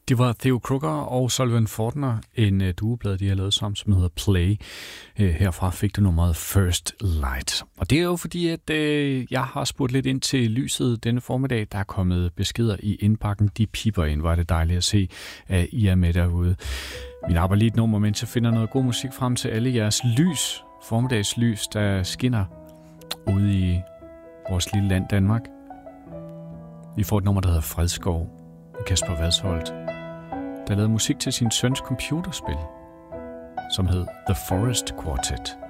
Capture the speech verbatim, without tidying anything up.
Det var Theo Crooker og Sullivan Fortner, en uh, duoplade, de har lavet sammen, som hedder Play. Uh, herfra fik du nummeret First Light. Og det er jo fordi, at uh, jeg har spurgt lidt ind til lyset denne formiddag. Der er kommet beskeder i indbakken. De piper ind. Var det dejligt at se, at I er med derude. Vi napper lige et nummer, mens jeg finder noget god musik frem til alle jeres lys. Formiddagslys, der skinner ude i vores lille land Danmark. Vi får et nummer, der hedder Fredskov. Kasper Vadsholt, der lavede musik til sin søns computerspil, som hed The Forest Quartet.